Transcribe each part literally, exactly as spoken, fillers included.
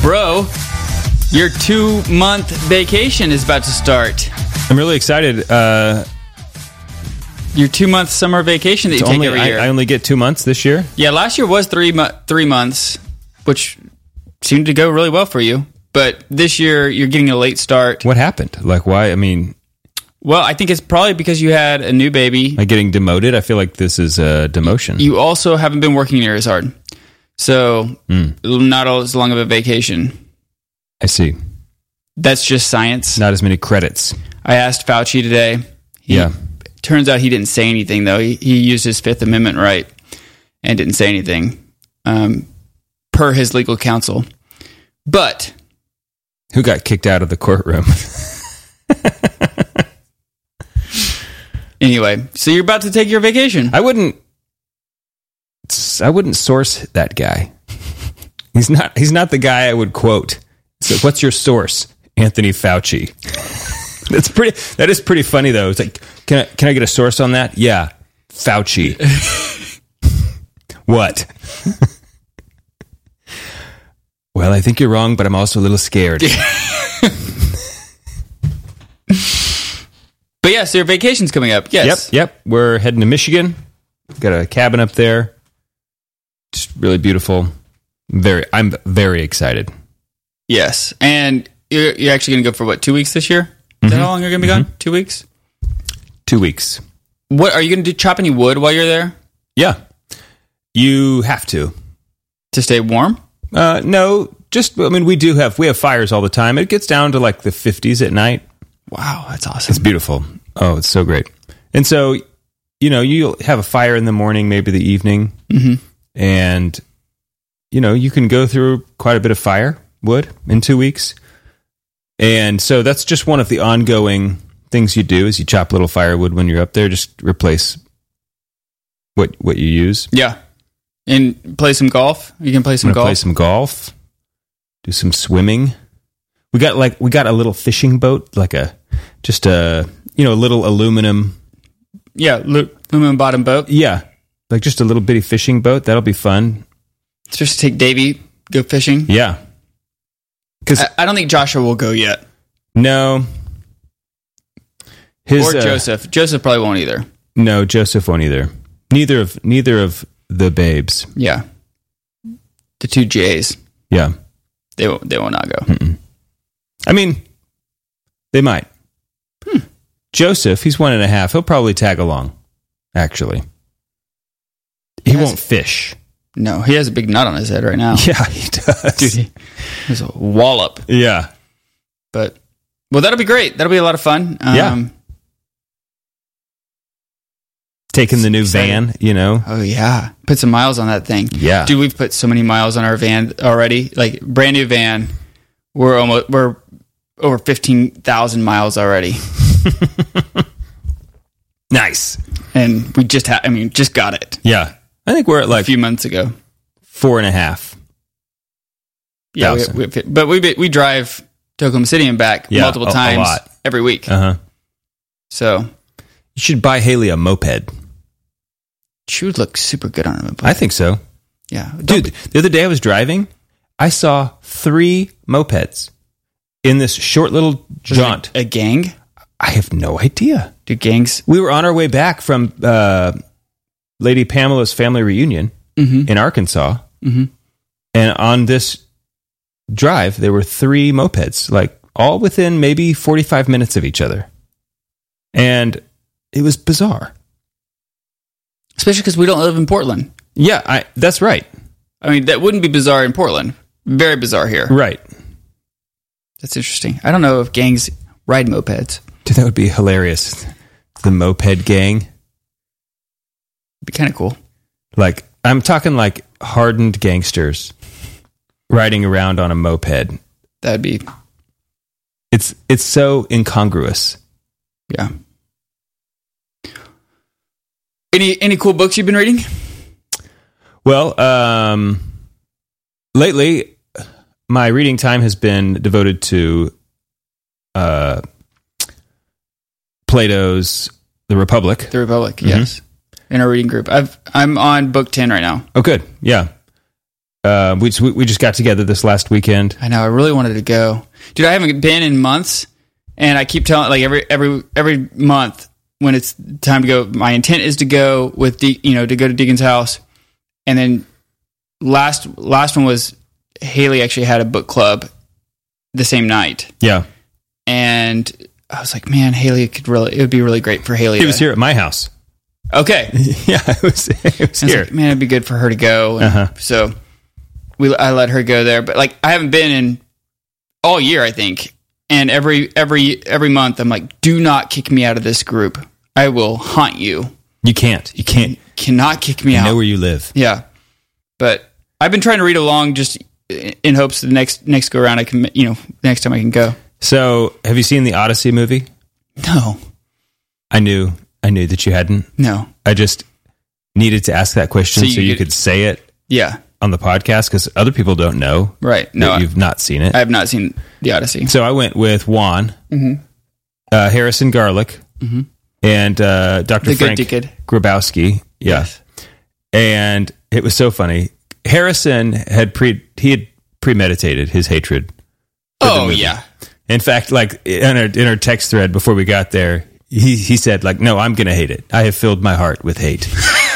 Bro, your two-month vacation is about to start. I'm really excited. Uh, your two-month summer vacation that you take only, every year. I, I only get two months this year. Yeah, last year was three mo- three months, which seemed to go really well for you. But this year, you're getting a late start. What happened? Like, why? I mean... Well, I think it's probably because you had a new baby. Am I getting demoted? I feel like this is a demotion. You also haven't been working near as hard. So, mm. not as long of a vacation. I see. That's just science. Not as many credits. I asked Fauci today. He, yeah. Turns out he didn't say anything, though. He, he used his Fifth Amendment right and didn't say anything, um, per his legal counsel. But... Who got kicked out of the courtroom? Anyway, so you're about to take your vacation. I wouldn't I wouldn't source that guy. He's not he's not the guy I would quote. So what's your source? Anthony Fauci. That's pretty that is pretty funny though. It's like, can I can I get a source on that? Yeah. Fauci. What? Well, I think you're wrong, but I'm also a little scared. But yeah, so your vacation's coming up. Yes. Yep, yep. We're heading to Michigan. We've got a cabin up there. Just really beautiful. Very, I'm very excited. Yes. And you're, you're actually going to go for what, two weeks this year? Is mm-hmm. that how long you're going to be mm-hmm. gone? Two weeks? Two weeks. What, are you going to do, chop any wood while you're there? Yeah. You have to. To stay warm? Uh, no, just, I mean, we do have, we have fires all the time. It gets down to like the fifties at night. Wow, that's awesome. It's beautiful. Oh, it's so great. And so, you know, you'll have a fire in the morning, maybe the evening. Mm-hmm. And, you know, you can go through quite a bit of firewood in two weeks. And so that's just one of the ongoing things you do is you chop little firewood when you're up there. Just replace what what you use. Yeah. And play some golf. You can play some golf. Play some golf. Do some swimming. We got like we got a little fishing boat, like a just a you know a little aluminum. Yeah, aluminum bottom boat. Yeah, like just a little bitty fishing boat. That'll be fun. Just take Davey go fishing. Yeah, because I, I don't think Joshua will go yet. No, his or Joseph. Uh, Joseph probably won't either. No, Joseph won't either. Neither of neither of the babes. Yeah, the two J's. Yeah, they will, they will not go. Mm-mm. I mean, they might. Hmm. Joseph, he's one and a half. He'll probably tag along, actually. He, he won't fish. No, he has a big nut on his head right now. Yeah, he does. Dude, he, he's a wallop. Yeah. But, well, that'll be great. That'll be a lot of fun. Um, yeah. Taking the new exciting. van, you know. Oh, yeah. Put some miles on that thing. Yeah. Dude, we've put so many miles on our van already. Like, brand new van. We're almost, we're over fifteen thousand miles already. Nice. And we just had, I mean, just got it. Yeah. I think we're at like a few months ago. Four and a half. Yeah. We, we, but we we drive to Oklahoma City and back yeah, multiple a, times a lot. every week. Uh huh. So. You should buy Haley a moped. She would look super good on a moped. I think so. Yeah. Dude, be- the other day I was driving, I saw three mopeds in this short little jaunt. A gang? I have no idea. Do gangs? We were on our way back from uh, Lady Pamela's family reunion mm-hmm. in Arkansas. Mm-hmm. And on this drive, there were three mopeds, like all within maybe forty-five minutes of each other. And it was bizarre. Especially because we don't live in Portland. Yeah, I, that's right. I mean, that wouldn't be bizarre in Portland. Very bizarre here. Right. That's interesting. I don't know if gangs ride mopeds. Dude, that would be hilarious. The moped gang. It'd be kind of cool. Like, I'm talking like hardened gangsters riding around on a moped. That'd be... It's it's so incongruous. Yeah. Any any cool books you've been reading? Well, um, lately, my reading time has been devoted to uh, Plato's The Republic. The Republic, mm-hmm. Yes. In our reading group. I've, I'm on book ten right now. Oh, good. Yeah. Uh, we, just, we just got together this last weekend. I know. I really wanted to go, dude. I haven't been in months, and I keep telling like every every every month when it's time to go. My intent is to go with De- you know to go to Deacon's house, and then last last one was Haley actually had a book club the same night. Yeah, and I was like, man, Haley could really it would be really great for Haley. He to, was here at my house. Okay, yeah, it was, it was I was here. like, man, it'd be good for her to go. And Uh-huh. So. We, I let her go there, but like I haven't been in all year, I think. And every every every month, I'm like, do not kick me out of this group. I will haunt you. You can't. You can't. Cannot kick me I out. know where you live. Yeah, but I've been trying to read along just in hopes the next next go around I can, you know, next time I can go. So, have you seen the Odyssey movie? No, I knew. I knew that you hadn't. no. I just needed to ask that question so So you, you could could- say it Yeah, on the podcast because other people don't know right. No, that I, you've not seen it. I have not seen the Odyssey. So I went with Juan, Mm-hmm. uh, Harrison Garlick, and uh, Doctor The good Frank deacon. Grabowski. Yeah. Yes. And it was so funny. Harrison had pre he had premeditated his hatred. for the Oh movie. yeah. In fact, like in our in our text thread before we got there, he he said like, "No, I'm going to hate it. I have filled my heart with hate."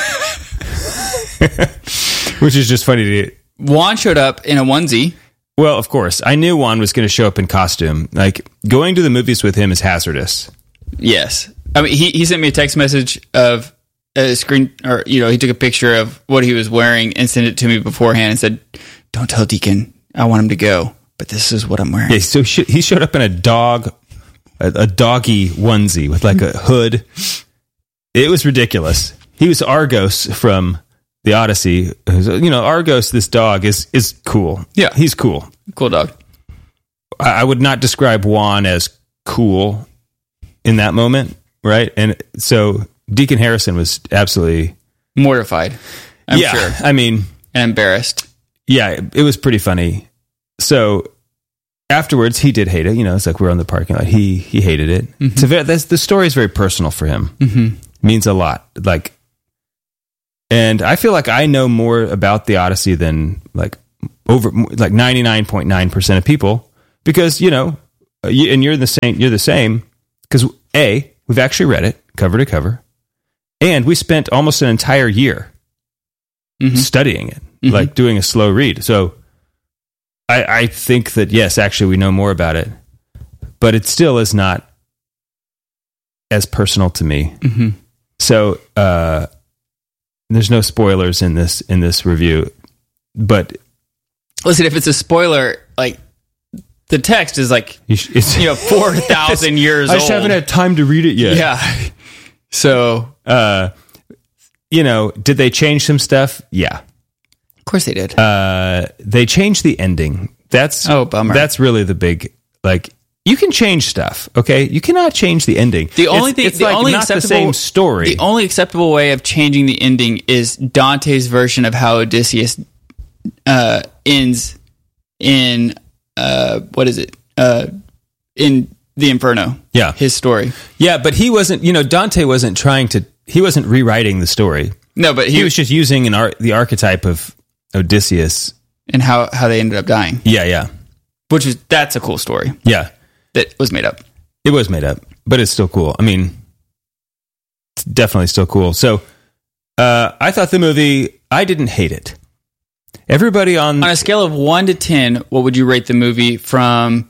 Which is just funny to. Juan showed up in a onesie. Well, of course, I knew Juan was going to show up in costume. Like going to the movies with him is hazardous. Yes. I mean, he, he sent me a text message of a screen, or, you know, he took a picture of what he was wearing and sent it to me beforehand and said, don't tell Deacon, I want him to go, but this is what I'm wearing. Yeah, so sh- he showed up in a dog, a, a doggy onesie with like a hood. It was ridiculous. He was Argos from the Odyssey. You know, Argos, this dog is is cool. Yeah. He's cool. Cool dog. I, I would not describe Juan as cool in that moment, right? And so Deacon Harrison was absolutely Mortified, I'm yeah. sure, I mean, and embarrassed. yeah, it, it was pretty funny. So afterwards, he did hate it. You know, it's like we're on the parking lot. He he hated it. Mm-hmm. It's a very, that's, the story is very personal for him. Mm-hmm. Means a lot. Like, and I feel like I know more about the Odyssey than like over like ninety-nine point nine percent of people because, you know, you, and you're the same, you're the same because A, we've actually read it cover to cover and we spent almost an entire year Mm-hmm. studying it, Mhm. like doing a slow read. So I, I think that, yes, actually we know more about it, but it still is not as personal to me. Mm-hmm. So, uh, there's no spoilers in this in this review, but Listen, if it's a spoiler, like the text is like, you, sh- it's, you know, four thousand years I old. just haven't had time to read it yet. Yeah. So, Uh, you know, did they change some stuff? Yeah. of course they did. Uh, they changed the ending. That's Oh, bummer. That's really the big like. You can change stuff, okay? You cannot change the ending. The only It's- thing, it's the like only not the acceptable same story. The only acceptable way of changing the ending is Dante's version of how Odysseus uh, ends in uh, what is it? Uh, in the Inferno. Yeah. his story. Yeah, but he wasn't. You know, Dante wasn't trying to. He wasn't rewriting the story. No, but he, He was just using an ar- the archetype of Odysseus. and how how they ended up dying, Yeah, yeah, which is that's a cool story yeah. that was made up. It was made up, but it's still cool. I mean, it's definitely still cool. So, uh, I thought the movie. I didn't hate it. Everybody on On a scale of one to ten, what would you rate the movie from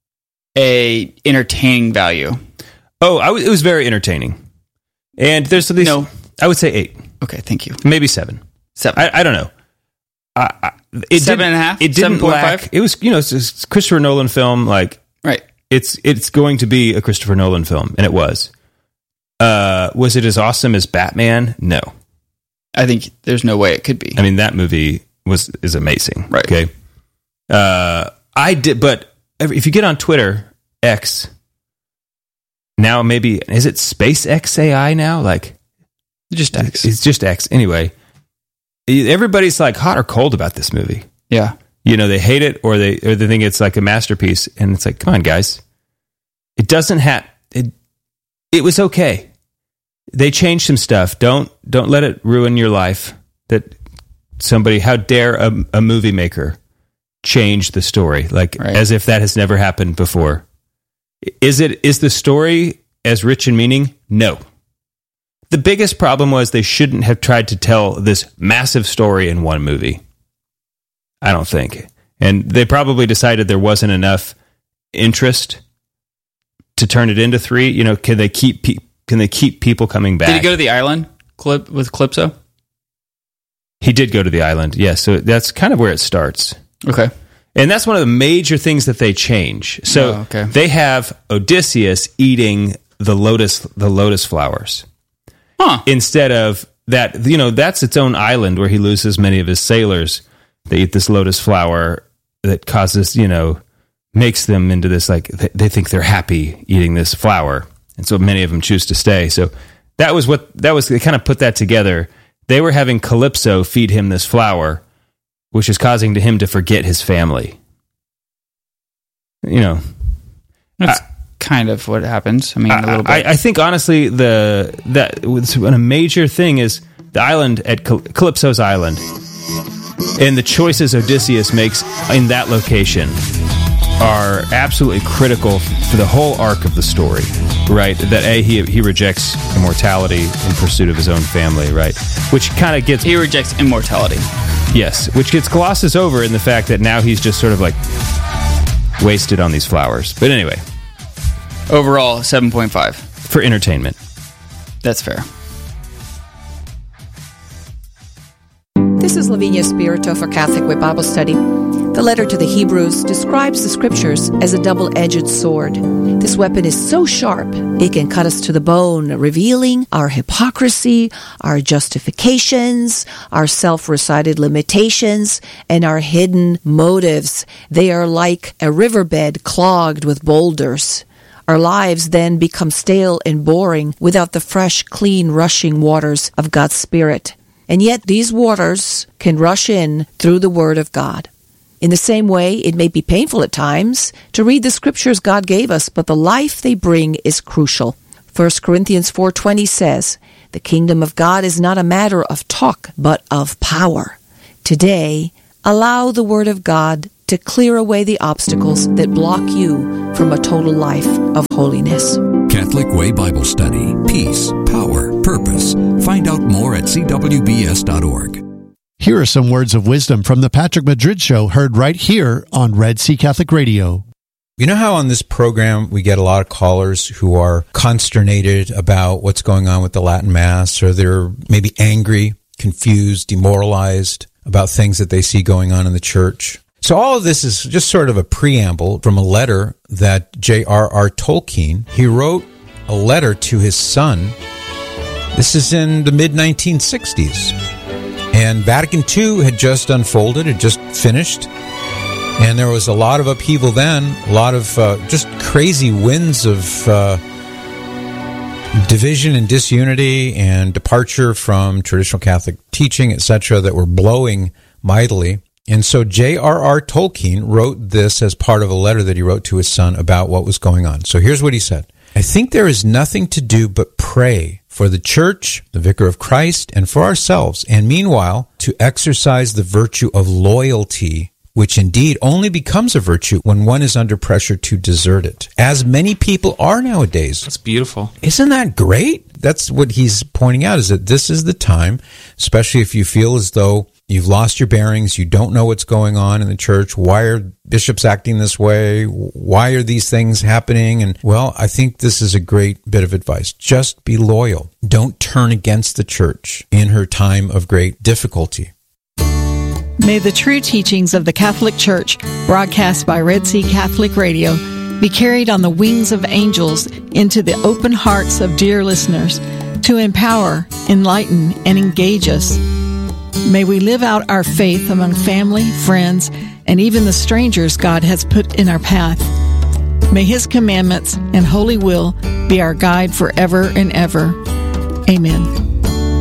a entertaining value? oh, I w- it was very entertaining, and there's at least No. I would say eight, Okay, thank you. maybe seven. Seven. I, I don't know. I, I, it Seven didn't- and a half? It didn't seven point lack. five? It was you know it's a Christopher Nolan film. Like Right. it's it's going to be a Christopher Nolan film, and it was. Uh, was it as awesome as Batman? No. I think there's no way it could be. I mean, that movie was is amazing. Right. Okay. Uh, I did, but if you get on Twitter, X, now maybe is it SpaceX A I now? Like, Just X. it's just X anyway. Everybody's like hot or cold about this movie. Yeah. You know, they hate it or they or they think it's like a masterpiece, and it's like, come on, guys, it doesn't have it. It was okay. They changed some stuff. Don't don't let it ruin your life. That somebody, how dare a, a movie maker change the story, like Right. as if that has never happened before. Is it is the story as rich in meaning? No. The biggest problem was they shouldn't have tried to tell this massive story in one movie. I don't think. And they probably decided there wasn't enough interest to turn it into three. You know, can they keep pe- can they keep people coming back? Did he go to the island clip with Calypso? He did go to the island, yes. So that's kind of where it starts. Okay. And that's one of the major things that they change. So Oh, okay. they have Odysseus eating the lotus the lotus flowers. Huh. Instead of that, you know, that's its own island where he loses many of his sailors. They eat this lotus flower that causes, you know, makes them into this, like, they, they think they're happy eating this flower. And so many of them choose to stay. So that was what, that was, they kind of put that together. They were having Calypso feed him this flower, which is causing to him to forget his family. You know, That's I, kind of what happens. I mean, a little bit. I, I think honestly, the that a major thing is the island at Cal- Calypso's island, and the choices Odysseus makes in that location are absolutely critical for the whole arc of the story. Right? That a he he rejects immortality in pursuit of his own family. Right? Which kind of gets he rejects immortality. Yes, which gets glosses over in the fact that now he's just sort of like wasted on these flowers. But anyway, overall seven point five for entertainment. That's fair. This is Lavinia Spirito for Catholic Way Bible Study. The letter to the Hebrews describes the Scriptures as a double-edged sword. This weapon is so sharp, it can cut us to the bone, revealing our hypocrisy, our justifications, our self-recited limitations, and our hidden motives. They are like a riverbed clogged with boulders. Our lives then become stale and boring without the fresh, clean, rushing waters of God's Spirit. And yet these waters can rush in through the Word of God. In the same way, it may be painful at times to read the Scriptures God gave us, but the life they bring is crucial. First Corinthians four twenty says, "The kingdom of God is not a matter of talk, but of power." Today, allow the Word of God to clear away the obstacles that block you from a total life of holiness. Catholic Way Bible Study. Peace, power, purpose. Find out more at c w b s dot org. Here are some words of wisdom from the Patrick Madrid Show, heard right here on Red Sea Catholic Radio. You know how on this program we get a lot of callers who are consternated about what's going on with the Latin Mass, or they're maybe angry, confused, demoralized about things that they see going on in the church? So all of this is just sort of a preamble from a letter that J R R Tolkien, he wrote a letter to his son. This is in the mid nineteen sixties. And Vatican Two had just unfolded, had just finished. And there was a lot of upheaval then, a lot of uh, just crazy winds of uh, division and disunity and departure from traditional Catholic teaching, et cetera, that were blowing mightily. And so J R R Tolkien wrote this as part of a letter that he wrote to his son about what was going on. So here's what he said. "I think there is nothing to do but pray for the Church, the Vicar of Christ, and for ourselves, and meanwhile to exercise the virtue of loyalty, which indeed only becomes a virtue when one is under pressure to desert it, as many people are nowadays." That's beautiful. Isn't that great? That's what he's pointing out, is that this is the time, especially if you feel as though you've lost your bearings, you don't know what's going on in the church. Why are bishops acting this way? Why are these things happening? And, well, I think this is a great bit of advice. Just be loyal. Don't turn against the church in her time of great difficulty. May the true teachings of the Catholic Church, broadcast by Red Sea Catholic Radio, be carried on the wings of angels into the open hearts of dear listeners to empower, enlighten, and engage us. May we live out our faith among family, friends, and even the strangers God has put in our path. May His commandments and holy will be our guide forever and ever. Amen.